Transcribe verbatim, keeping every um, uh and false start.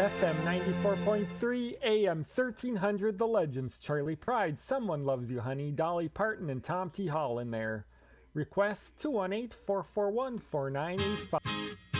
F M ninety-four point three, A M thirteen hundred, The Legends, Charlie Pride, Someone Loves You Honey, Dolly Parton, and Tom T. Hall in there. Request two one eight, four four one, four nine eight five.